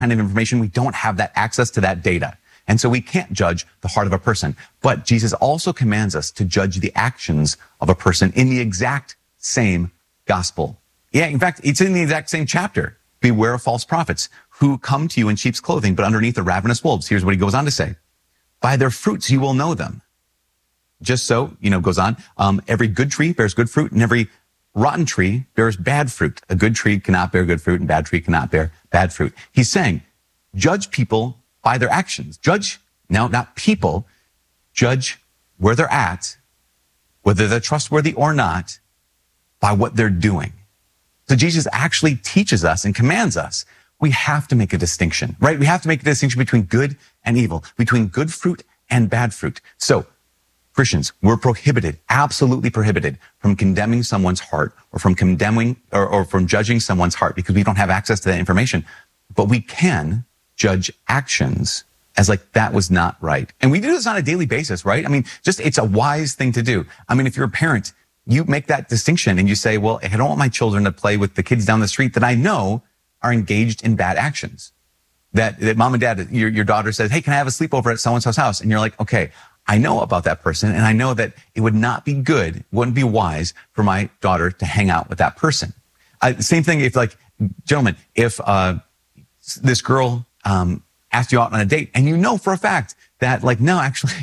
kind of information. We don't have that access to that data. And so we can't judge the heart of a person. But Jesus also commands us to judge the actions of a person in the exact same gospel. Yeah, in fact, it's in the exact same chapter. Beware of false prophets who come to you in sheep's clothing, but underneath are ravenous wolves. Here's what he goes on to say. By their fruits you will know them. Just so, goes on, every good tree bears good fruit, and every rotten tree bears bad fruit. A good tree cannot bear good fruit, and bad tree cannot bear bad fruit. He's saying, judge people by their actions. Judge, now not people, judge where they're at, whether they're trustworthy or not, by what they're doing. So Jesus actually teaches us and commands us. We have to make a distinction, right? We have to make a distinction between good and evil, between good fruit and bad fruit. So Christians, we're prohibited, absolutely prohibited from condemning someone's heart or from condemning or from judging someone's heart because we don't have access to that information. But we can judge actions as like that was not right. And we do this on a daily basis, right? I mean, it's a wise thing to do. I mean, if you're a parent, you make that distinction and you say, well, I don't want my children to play with the kids down the street that I know are engaged in bad actions. That mom and dad, your daughter says, hey, can I have a sleepover at so-and-so's house? And you're like, okay, I know about that person. And I know that it would not be good, wouldn't be wise for my daughter to hang out with that person. Same thing if gentlemen, if this girl asked you out on a date and you know for a fact that no, actually,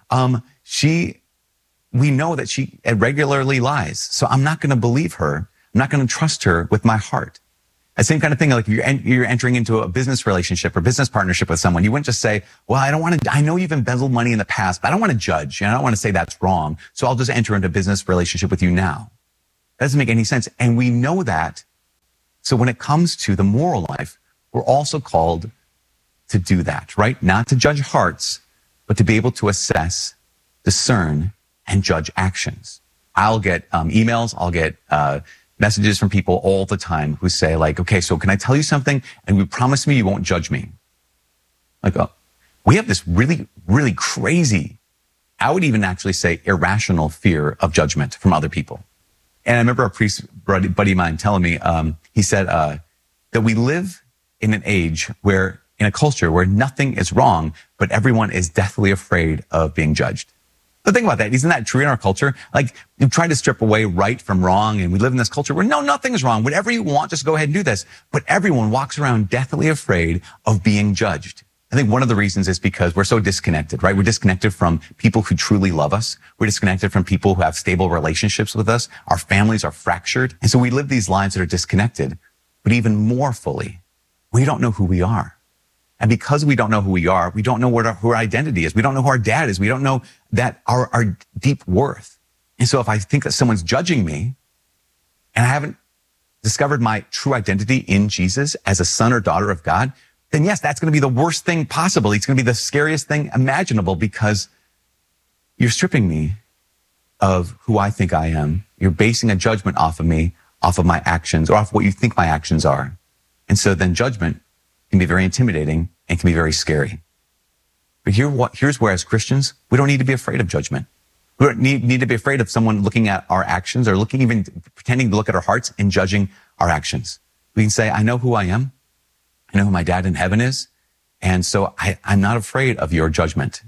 we know that she regularly lies. So I'm not going to believe her. I'm not going to trust her with my heart. The same kind of thing, like if you're entering into a business relationship or business partnership with someone, you wouldn't just say, well, I know you've embezzled money in the past, but I don't want to judge. I don't want to say that's wrong. So I'll just enter into a business relationship with you now. That doesn't make any sense. And we know that. So when it comes to the moral life, we're also called to do that, right? Not to judge hearts, but to be able to assess, discern, and judge actions. I'll get emails, I'll get messages from people all the time who say okay, so can I tell you something? And you promise me you won't judge me. We have this really, really crazy, I would even actually say irrational fear of judgment from other people. And I remember a priest buddy of mine telling me, he said that we live in an age in a culture where nothing is wrong, but everyone is deathly afraid of being judged. But think about that. Isn't that true in our culture? You try to strip away right from wrong, and we live in this culture where no, nothing is wrong. Whatever you want, just go ahead and do this. But everyone walks around deathly afraid of being judged. I think one of the reasons is because we're so disconnected, right? We're disconnected from people who truly love us. We're disconnected from people who have stable relationships with us. Our families are fractured. And so we live these lives that are disconnected. But even more fully, we don't know who we are. And because we don't know who we are, we don't know who our identity is. We don't know who our dad is. We don't know that our deep worth. And so if I think that someone's judging me and I haven't discovered my true identity in Jesus as a son or daughter of God, then yes, that's going to be the worst thing possible. It's going to be the scariest thing imaginable because you're stripping me of who I think I am. You're basing a judgment off of me, off of my actions, or off of what you think my actions are. And so then judgment can be very intimidating and can be very scary. But here's where as Christians, we don't need to be afraid of judgment. We don't need to be afraid of someone looking at our actions or even pretending to look at our hearts and judging our actions. We can say, I know who I am. I know who my dad in heaven is. And so I'm not afraid of your judgment.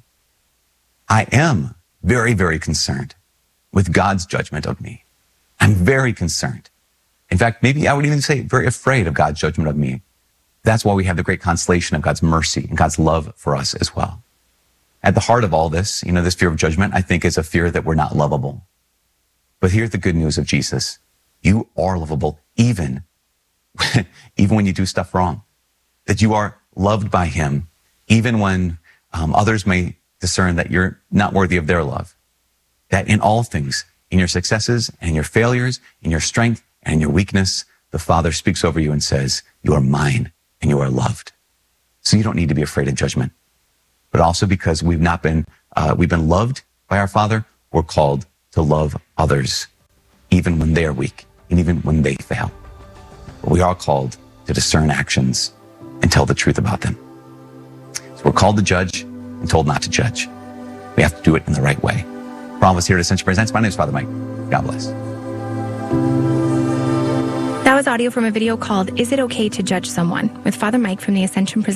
I am very, very concerned with God's judgment of me. I'm very concerned. In fact, maybe I would even say very afraid of God's judgment of me. That's why we have the great consolation of God's mercy and God's love for us as well. At the heart of all this, this fear of judgment, I think is a fear that we're not lovable. But here's the good news of Jesus. You are lovable even when you do stuff wrong. That you are loved by him, even when others may discern that you're not worthy of their love. That in all things, in your successes and your failures, in your strength and your weakness, the Father speaks over you and says, you are mine. And you are loved. So you don't need to be afraid of judgment. But also because we've been loved by our Father, we're called to love others, even when they are weak and even when they fail. But we are called to discern actions and tell the truth about them. So we're called to judge and told not to judge. We have to do it in the right way. Promise here at Ascension Presents. My name is Father Mike. God bless. That was audio from a video called Is It Okay to Judge Someone? With Father Mike from the Ascension